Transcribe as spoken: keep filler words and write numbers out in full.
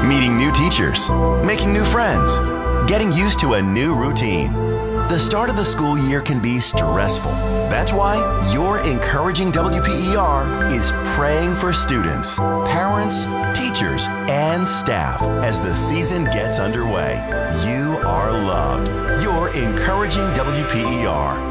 Meeting new teachers, making new friends, getting used to a new routine. The start of the school year can be stressful. That's why your Encouraging W P E R is praying for students, parents, teachers, and staff as the season gets underway. You are loved. Your Encouraging W P E R.